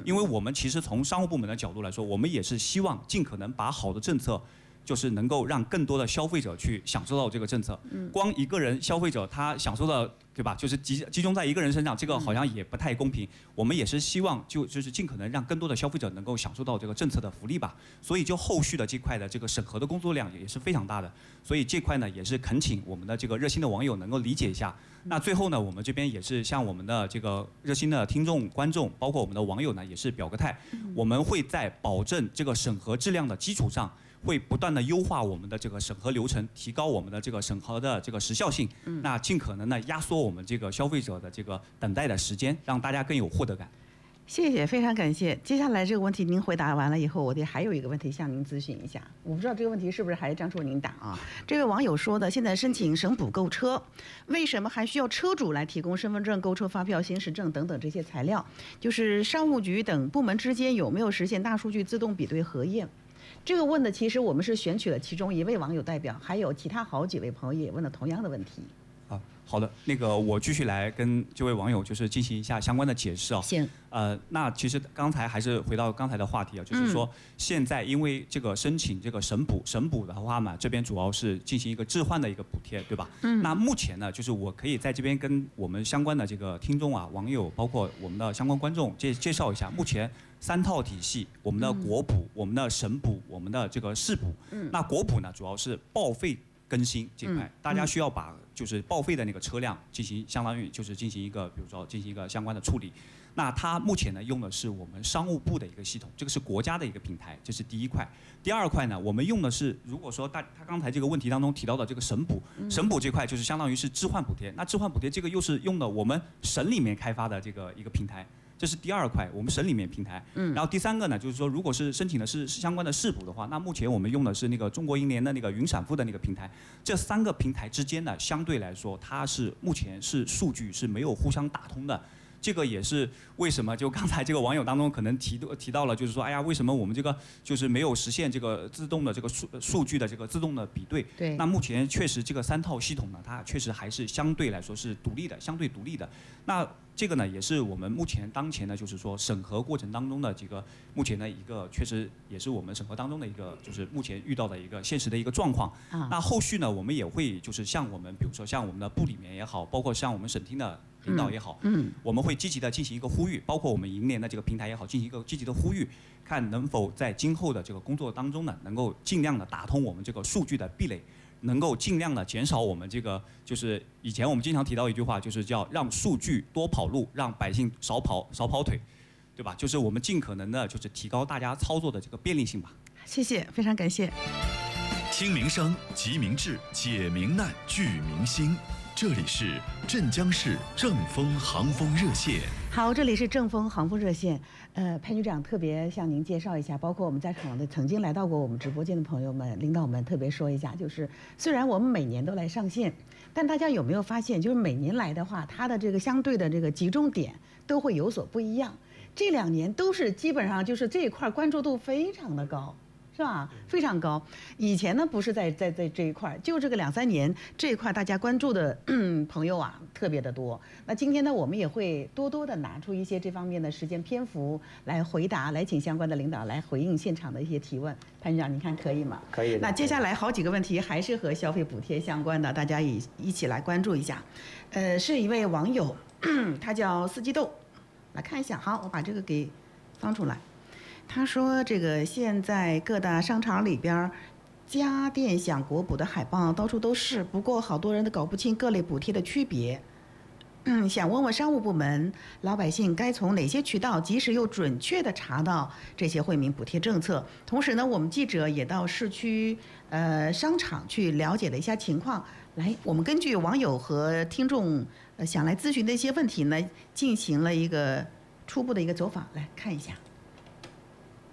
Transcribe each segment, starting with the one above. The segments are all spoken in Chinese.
因为我们其实从商务部门的角度来说，我们也是希望尽可能把好的政策。就是能够让更多的消费者去享受到这个政策。光一个人消费者他享受到，对吧？就是集中在一个人身上，这个好像也不太公平。我们也是希望就是尽可能让更多的消费者能够享受到这个政策的福利吧。所以就后续的这块的这个审核的工作量也是非常大的。所以这块呢也是恳请我们的这个热心的网友能够理解一下。那最后呢，我们这边也是向我们的这个热心的听众、观众，包括我们的网友呢，也是表个态。我们会在保证这个审核质量的基础上。会不断的优化我们的这个审核流程，提高我们的这个审核的这个时效性。那尽可能呢压缩我们这个消费者的这个等待的时间，让大家更有获得感。 谢谢，非常感谢。接下来这个问题您回答完了以后，我还有一个问题向您咨询一下。我不知道这个问题是不是还是张处您答啊？这位网友说的，现在申请省补购车，为什么还需要车主来提供身份证、购车发票、行驶证等等这些材料？就是商务局等部门之间有没有实现大数据自动比对核验？这个问的其实我们是选取了其中一位网友代表，还有其他好几位朋友也问了同样的问题。 好的，那个我继续来跟这位网友就是进行一下相关的解释啊。 行。 那其实刚才还是回到刚才的话题啊，就是说现在因为这个申请这个省补的话嘛，这边主要是进行一个置换的一个补贴，对吧？那目前呢，就是我可以在这边跟我们相关的这个听众啊、网友，包括我们的相关观众介绍一下，目前3套体系，我们的国补、我们的省补、我们的这个市补。那国补呢，主要是报废更新这块，大家需要把就是报废的那个车辆进行相当于就是进行一个，比如说进行一个相关的处理。那它目前呢用的是我们商务部的一个系统，这个是国家的一个平台，这是第一块。第二块呢，我们用的是如果说他刚才这个问题当中提到的这个省补这块，就是相当于是置换补贴。那置换补贴这个又是用的我们省里面开发的这个一个平台。这是第二块，我们省里面平台。然后第三个呢，就是说，如果是申请的是相关的市补的话，那目前我们用的是那个中国银联的那个云闪付的那个平台。这3个平台之间呢，相对来说，它是目前是数据是没有互相打通的。这个也是为什么就刚才这个网友当中可能提到了，就是说，哎呀，为什么我们这个就是没有实现这个自动的这个数据的这个自动的比对？ 对。 那目前确实这个3套系统呢，它确实还是相对来说是相对独立的。那这个呢，也是我们目前当前呢，就是说审核过程当中的这个目前的一个，确实也是我们审核当中的一个，就是目前遇到的一个现实的一个状况。那后续呢，我们也会就是像我们，比如说像我们的部里面也好，包括像我们省厅的领导也好，我们会积极的进行一个呼吁，包括我们银联的这个平台也好，进行一个积极的呼吁，看能否在今后的这个工作当中呢，能够尽量的打通我们这个数据的壁垒。能够尽量的减少我们这个，就是以前我们经常提到一句话，就是叫让数据多跑路，让百姓少跑腿，对吧？就是我们尽可能的，就是提高大家操作的这个便利性吧。 谢谢，非常感谢。 听民生，急民治，解民难，聚民心。这里是镇江市正风航风热线。 好，这里是正风航风热线。潘局长特别向您介绍一下，包括我们在场的曾经来到过我们直播间的朋友们、领导们，特别说一下，就是虽然我们每年都来上线，但大家有没有发现，就是每年来的话，它的这个相对的这个集中点都会有所不一样。这2年都是基本上就是这一块关注度非常的高。是吧？非常高。以前呢，不是在这一块，就这个2-3年这一块，大家关注的朋友啊特别的多。那今天呢，我们也会多多的拿出一些这方面的时间篇幅来回答，来请相关的领导来回应现场的一些提问。潘局长，您看可以吗？ 可以的。 那接下来好几个问题还是和消费补贴相关的，大家一起来关注一下。是一位网友，他叫四季豆，来看一下。好，我把这个给放出来。他说：“这个现在各大商场里边，家电享国补的海报到处都是，不过好多人都搞不清各类补贴的区别。想问问商务部门，老百姓该从哪些渠道及时又准确地查到这些惠民补贴政策？同时呢，我们记者也到市区商场去了解了一下情况。来，我们根据网友和听众想来咨询的一些问题呢，进行了一个初步的一个走访，来看一下。”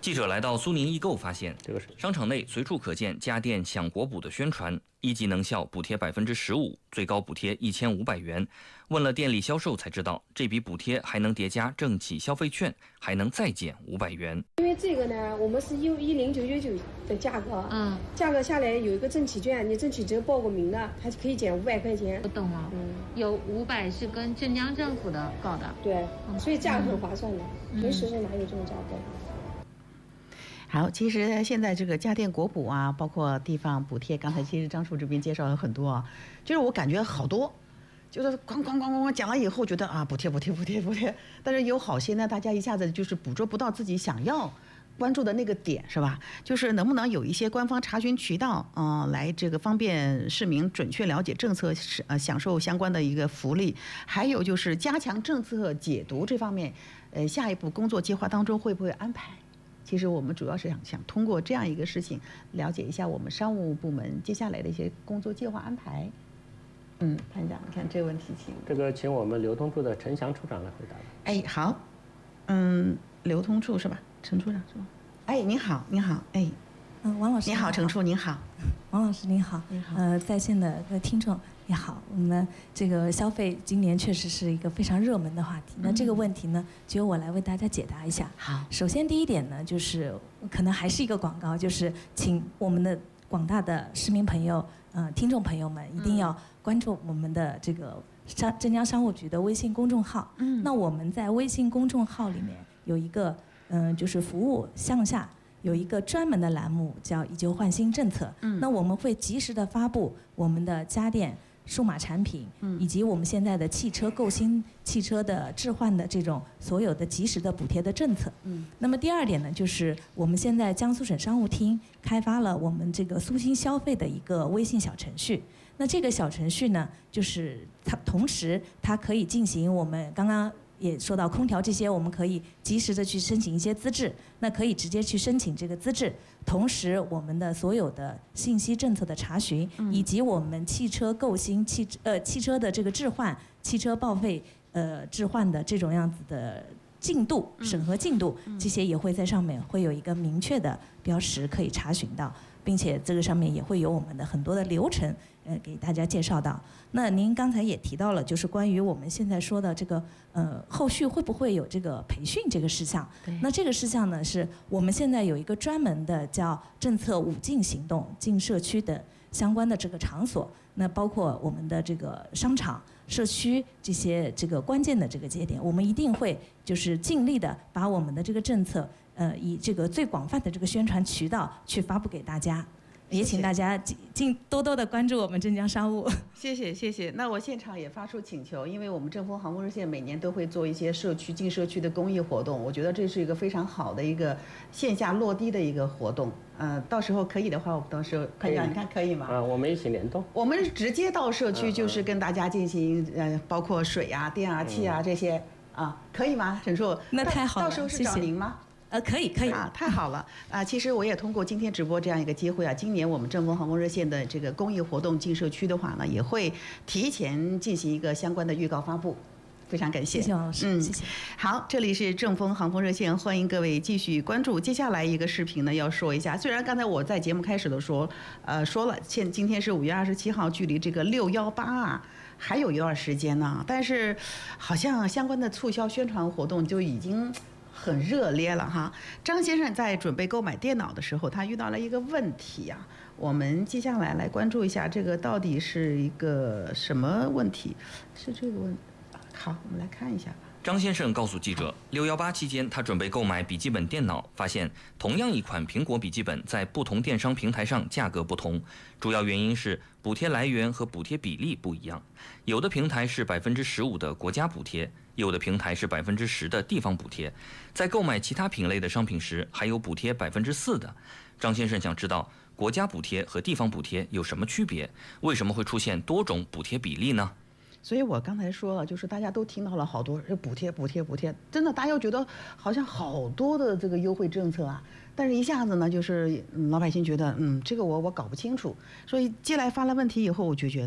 记者来到苏宁易购发现，商场内随处可见家电享国补的宣传，1级能效补贴15%，最高补贴1500元。问了店里销售才知道，这笔补贴还能叠加政企消费券，还能再减500元。 因为这个呢，我们是用10999的价格，价格下来有一个政企券，你政企只要报个名的，还可以减500块钱。 我懂了，有500是跟镇江政府的搞的， 对，所以价格很划算的，平时是哪有这种价格？ 好，其实现在这个家电国补啊，包括地方补贴，刚才其实张叔这边介绍了很多啊，就是我感觉好多，就是咣讲了以后，觉得啊补贴，但是有好些呢，大家一下子就是捕捉不到自己想要关注的那个点，是吧？就是能不能有一些官方查询渠道来这个方便市民准确了解政策，享受相关的一个福利，还有就是加强政策解读这方面，下一步工作计划当中会不会安排？其实我们主要是想通过这样一个事情，了解一下我们商务部门接下来的一些工作计划安排。潘长，你看这个问题， 请我们流通处的陈翔处长来回答。 哎，好，流通处是吧？陈处长是吧？哎，您好，哎， 王老师您好，陈处您好， 王老师您好，在线的听众你好，我们这个消费今年确实是一个非常热门的话题。那这个问题呢，就由我来为大家解答一下。 好， 首先第一点呢，就是可能还是一个广告，就是请我们的广大的市民朋友、听众朋友们一定要关注我们的这个镇江商务局的微信公众号。那我们在微信公众号里面有一个就是服务项下有一个专门的栏目叫以旧换新政策。那我们会及时的发布我们的家电、数码产品，以及我们现在的汽车购新、汽车的置换的这种所有的及时的补贴的政策。那么第二点呢，就是我们现在江苏省商务厅开发了我们这个苏新消费的一个微信小程序。那这个小程序呢，就是它同时它可以进行我们刚刚也说到空调这些，我们可以及时的去申请一些资质，那可以直接去申请这个资质。同时，我们的所有的信息政策的查询，以及我们汽车购新、汽车的这个置换、汽车报废置换的这种样子的进度、审核进度，这些也会在上面会有一个明确的标识可以查询到，并且这个上面也会有我们的很多的流程给大家介绍到。那您刚才也提到了，就是关于我们现在说的这个后续会不会有这个培训这个事项？那这个事项呢，是我们现在有一个专门的叫政策5进行动进社区的相关的这个场所，那包括我们的这个商场、社区这些这个关键的这个节点，我们一定会就是尽力的把我们的这个政策以这个最广泛的这个宣传渠道去发布给大家。也请大家多多的关注我们镇江商务。 谢谢。那我现场也发出请求，因为我们正风航空热线每年都会做一些进社区的公益活动，我觉得这是一个非常好的一个线下落地的一个活动。到时候可以的话，我们到时候看一下，你看可以吗？ 我们一起联动。 我们直接到社区，就是跟大家进行包括水啊、电啊、气啊这些可以吗？陈处？ 那太好了， 到时候是找您吗？ 可以太好了其实我也通过今天直播这样一个机会今年我们正风航空热线的这个公益活动进社区的话呢，也会提前进行一个相关的预告发布。非常感谢， 谢谢王老师，谢谢。 好，这里是正风航空热线，欢迎各位继续关注。接下来一个视频呢，要说一下，虽然刚才我在节目开始的时候说了，今天是5月27号，距离这个618还有一段时间呢，但是好像相关的促销宣传活动就已经很热烈了哈。张先生在准备购买电脑的时候，他遇到了一个问题我们接下来关注一下这个到底是一个什么问题？是这个问题。好，我们来看一下吧。 张先生告诉记者，618期间他准备购买笔记本电脑，发现同样一款苹果笔记本在不同电商平台上价格不同，主要原因是补贴来源和补贴比例不一样，有的平台是15%的国家补贴，有的平台是10%的地方补贴，在购买其他品类的商品时还有补贴4%的。张先生想知道国家补贴和地方补贴有什么区别，为什么会出现多种补贴比例呢？ 所以我刚才说了，就是大家都听到了好多补贴，真的大家又觉得好像好多的这个优惠政策但是一下子呢，就是老百姓觉得这个我搞不清楚，所以接来发了问题以后，我就觉得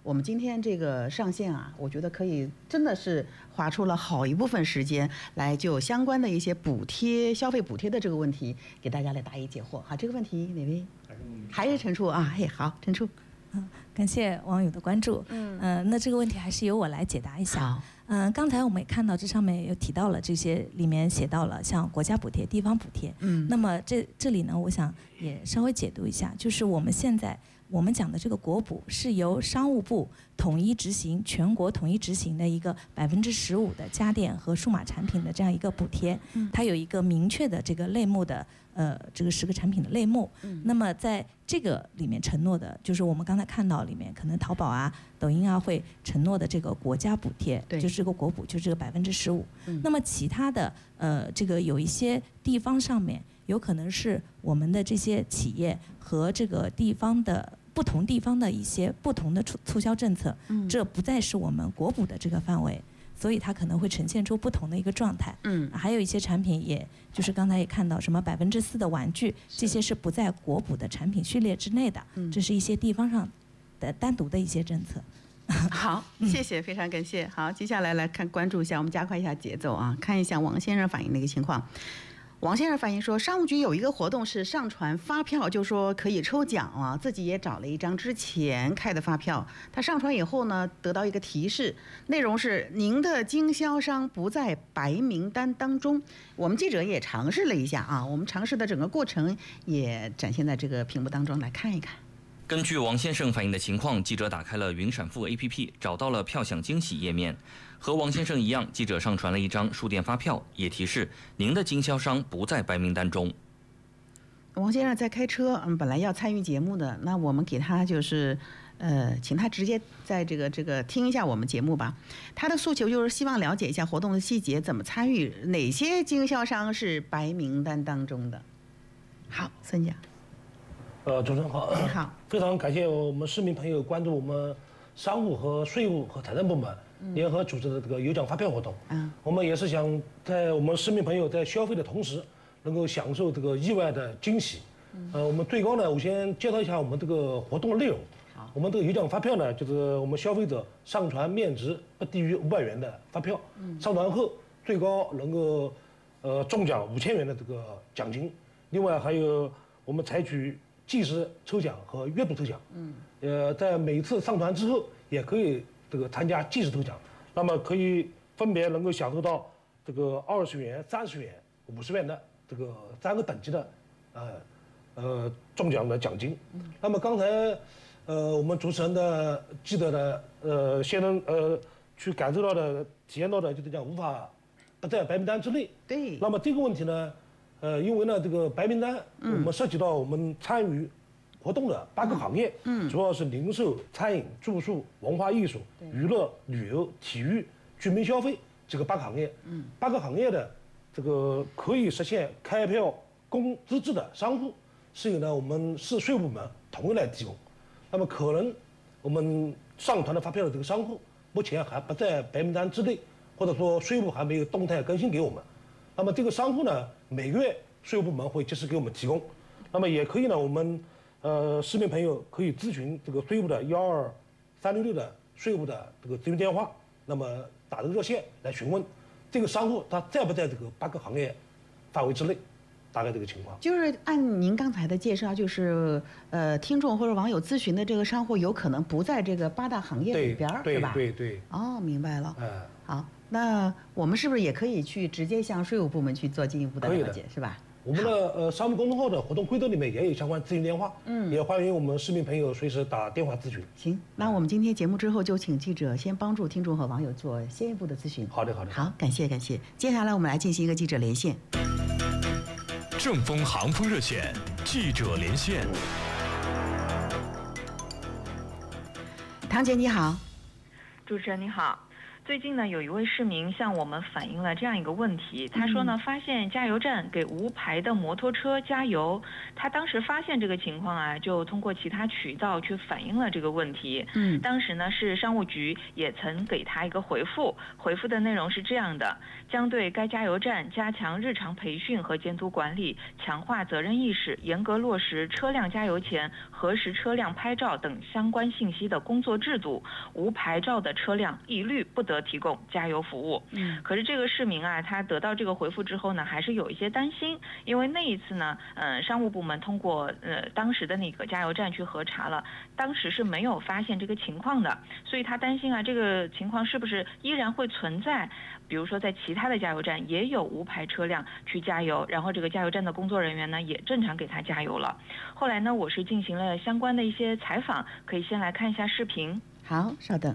我们今天这个上线啊，我觉得可以真的是花出了好一部分时间来就相关的一些补贴、消费补贴的这个问题给大家来答疑解惑。好，这个问题哪位？还是陈处啊？嘿，好，陈处。 感谢网友的关注。那这个问题还是由我来解答一下。刚才我们也看到这上面有提到了这些，里面写到了像国家补贴、地方补贴。那么这里呢，我想也稍微解读一下，就是我们现在我们讲的这个国补是由商务部统一执行、全国统一执行的一个15%的家电和数码产品的这样一个补贴，它有一个明确的这个类目的这个10个产品的类目。那么在这个里面承诺的，就是我们刚才看到里面可能淘宝啊、抖音啊会承诺的这个国家补贴，就是这个国补，就是这个15%。那么其他的这个有一些地方上面有可能是我们的这些企业和这个地方的不同地方的一些不同的促销政策，这不再是我们国补的这个范围。所以它可能会呈现出不同的一个状态。还有一些产品，也就是刚才也看到什么4%的玩具，这些是不在国补的产品序列之内的。这是一些地方上的单独的一些政策。 好，谢谢，非常感谢。好，接下来来关注一下，我们加快一下节奏啊，看一下王先生反映的一个情况。王先生反映说，商务局有一个活动是上传发票，就说可以抽奖啊，自己也找了一张之前开的发票。他上传以后呢，得到一个提示，内容是您的经销商不在白名单当中。我们记者也尝试了一下啊，我们尝试的整个过程也展现在这个屏幕当中，来看一看。 根据王先生反映的情况，记者打开了云闪付 APP， 找到了票享惊喜页面。和王先生一样，记者上传了一张书店发票，也提示您的经销商不在白名单中。 王先生在开车，本来要参与节目的，那我们给他就是请他直接在这个听一下我们节目吧。他的诉求就是希望了解一下活动的细节，怎么参与，哪些经销商是白名单当中的。好，孙家。 主持人好， 你好， 非常感谢我们市民朋友关注我们商务和税务和财政部门联合组织的这个有奖发票活动。我们也是想在我们市民朋友在消费的同时，能够享受这个意外的惊喜。我们最高呢，我先介绍一下我们这个活动的内容。我们这个有奖发票呢，就是我们消费者上传面值不低于500元的发票，上传后最高能够中奖5000元的这个奖金。另外还有我们采取即时抽奖和月度抽奖，在每次上传之后也可以这个参加即时抽奖，那么可以分别能够享受到这个20元、30元、50元的这个3个等级的中奖的奖金。那么刚才我们主持人的记得的先生去感受到的、体验到的，就是讲无法不在白名单之内。 对。 那么这个问题呢？因为呢，这个白名单，我们涉及到我们参与活动的8个行业，主要是零售、餐饮、住宿、文化艺术、娱乐、旅游、体育、居民消费这个8个行业。8个行业的这个可以实现开票供资质的商户，是由呢我们市税务部门统一来提供。那么可能我们上传的发票的这个商户，目前还不在白名单之内，或者说税务还没有动态更新给我们。那么这个商户呢，每个月税务部门会及时给我们提供。那么也可以呢，我们市民朋友可以咨询这个税务的12366的税务的这个咨询电话，那么打这个热线来询问这个商户他在不在这个8个行业范围之内，大概这个情况。 就是按您刚才的介绍，就是听众或者网友咨询的这个商户有可能不在这个8大行业里边，是吧？ 对。 哦，明白了。好，那我们是不是也可以去直接向税务部门去做进一步的了解，是吧？ 我们的商务公众号的活动规则里面也有相关咨询电话，也欢迎我们市民朋友随时打电话咨询。 行，那我们今天节目之后就请记者先帮助听众和网友做先一步的咨询。 好的。 好，感谢。接下来我们来进行一个记者连线。 正风航风热线记者连线。 唐姐你好。 主持人你好。 最近呢，有一位市民向我们反映了这样一个问题，他说呢，发现加油站给无牌的摩托车加油，他当时发现这个情况啊，就通过其他渠道去反映了这个问题。当时呢是商务局也曾给他一个回复的内容是这样的：将对该加油站加强日常培训和监督管理，强化责任意识，严格落实车辆加油前核实车辆拍照等相关信息的工作制度，无牌照的车辆一律不得提供加油服务。可是这个市民啊，他得到这个回复之后呢，还是有一些担心，因为那一次呢，商务部门通过当时的那个加油站去核查了，当时是没有发现这个情况的，所以他担心啊，这个情况是不是依然会存在？比如说在其他的加油站也有无牌车辆去加油，然后这个加油站的工作人员呢也正常给他加油了。后来呢，我是进行了相关的一些采访，可以先来看一下视频。 好，稍等。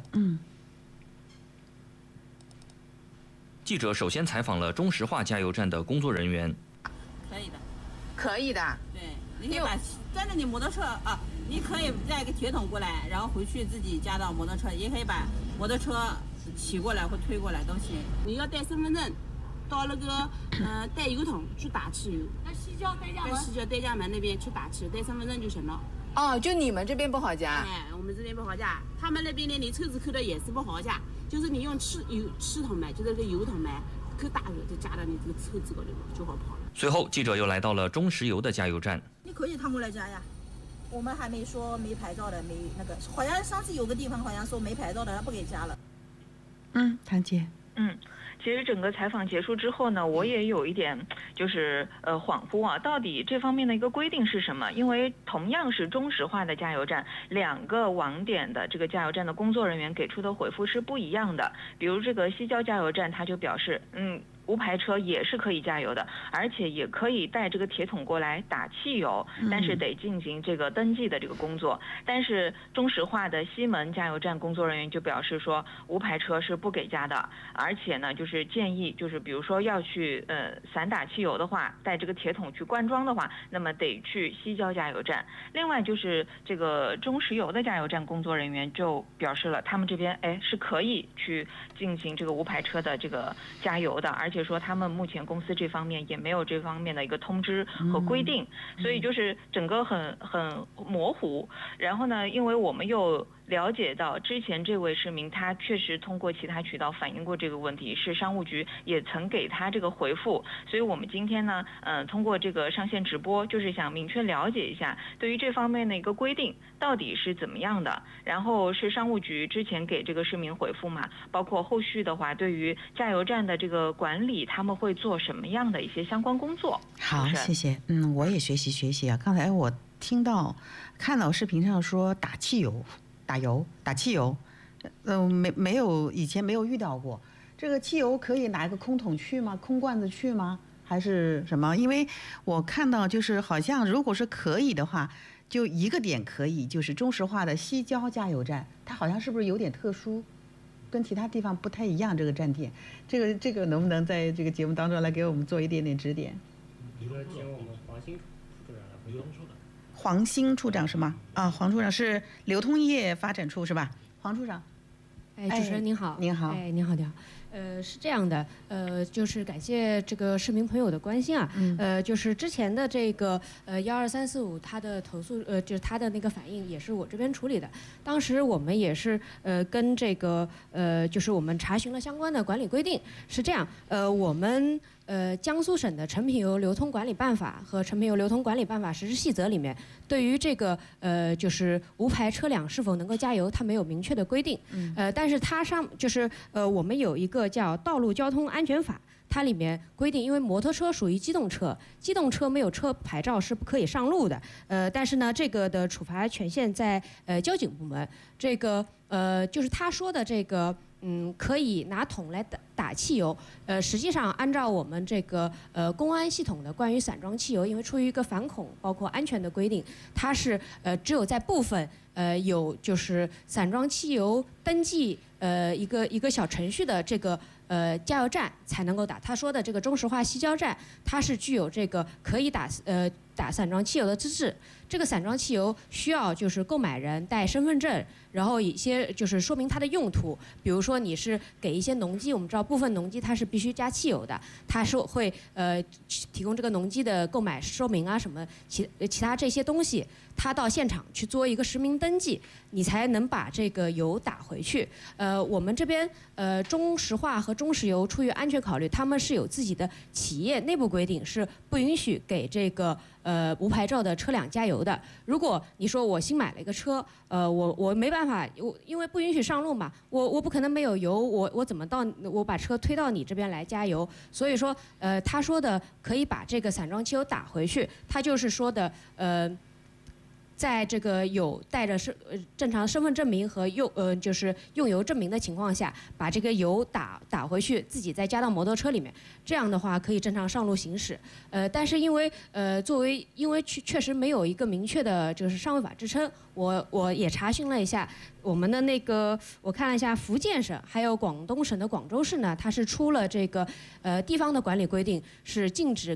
记者首先采访了中石化加油站的工作人员。 可以的， 可以的。 对，你可以把端着你摩托车啊，你可以带一个铁桶过来，然后回去自己加到摩托车，也可以把摩托车骑过来或推过来都行。你要带身份证，到那个带油桶去打汽油。 在西郊代驾门那边去打汽油，带身份证就行了。 哦，就你们这边不好加？ 哎，我们这边不好加，他们那边呢，你车子扣的也是不好加，就是你用汽桶买，就是这个油桶买，扣大油就加到你这个车子高头就好跑了。 随后，记者又来到了中石油的加油站。 你可以趟过来加呀，我们还没说没牌照的，没那个，好像上次有个地方好像说没牌照的，他不给加了。 谭姐。 其实整个采访结束之后呢，我也有一点就是恍惚啊，到底这方面的一个规定是什么？因为同样是中石化的加油站，两个网点的这个加油站的工作人员给出的回复是不一样的。比如这个西郊加油站，他就表示，无牌车也是可以加油的，而且也可以带这个铁桶过来打汽油，但是得进行这个登记的这个工作。但是中石化的西门加油站工作人员就表示说，无牌车是不给加的，而且呢，就是建议，就是比如说要去散打汽油的话，带这个铁桶去灌装的话，那么得去西郊加油站。另外就是这个中石油的加油站工作人员就表示了，他们这边是可以去进行这个无牌车的这个加油的，而且说他们目前公司这方面也没有这方面的一个通知和规定，所以就是整个很模糊。然后呢，因为我们又了解到之前这位市民他确实通过其他渠道反映过这个问题，是商务局也曾给他这个回复，所以我们今天呢，通过这个上线直播，就是想明确了解一下对于这方面的一个规定到底是怎么样的。然后是商务局之前给这个市民回复嘛，包括后续的话，对于加油站的这个管理，他们会做什么样的一些相关工作？ 好，谢谢。我也学习啊。刚才我看到视频上说打汽油。打汽油，没有以前没有遇到过。这个汽油可以拿一个空桶去吗？空罐子去吗？还是什么？因为我看到就是好像如果是可以的话，就一个点可以，就是中石化的西郊加油站，它好像是不是有点特殊，跟其他地方不太一样？这个站点，这个能不能在这个节目当中来给我们做一点点指点？ 请我们黄兴处长来回答。 黄兴处长是吗？黄处长是流通业发展处是吧？黄处长。 主持人您好。您好。您好，您好。是这样的，就是感谢这个市民朋友的关心啊。就是之前的这个12345他的投诉，就是他的那个反应也是我这边处理的。当时我们也是跟这个就是我们查询了相关的管理规定，是这样。我们江苏省的成品油流通管理办法和成品油流通管理办法实施细则里面，对于这个就是无牌车辆是否能够加油，它没有明确的规定。但是它就是我们有一个叫《道路交通安全法》，它里面规定，因为摩托车属于机动车，机动车没有车牌照是不可以上路的。但是呢，这个的处罚权限在交警部门。这个就是他说的这个。可以拿桶来打汽油，实际上按照我们这个公安系统的关于散装汽油，因为出于一个反恐包括安全的规定，它是只有在部分有就是散装汽油登记一个小程序的这个加油站才能够打。他说的这个中石化西郊站，它是具有这个可以打打散装汽油的资质。这个散装汽油需要就是购买人带身份证，然后一些就是说明它的用途，比如说你是给一些农机，我们知道部分农机它是必须加汽油的，它是会提供这个农机的购买说明啊什么其他这些东西，他到现场去做一个实名登记，你才能把这个油打回去。我们这边中石化和中石油出于安全考虑，他们是有自己的企业内部规定，是不允许给这个无牌照的车辆加油的。如果你说我新买了一个车，我没办法，因为不允许上路嘛，我不可能没有油，我怎么我把车推到你这边来加油？所以说，他说的可以把这个散装汽油打回去，他就是说的在这个有带着正常身份证明和就是用油证明的情况下，把这个油打回去，自己再加到摩托车里面，这样的话可以正常上路行驶。但是因为确实没有一个明确的就是商违法支撑，我也查询了一下我们的那个，我看了一下福建省还有广东省的广州市呢，它是出了这个地方的管理规定，是禁止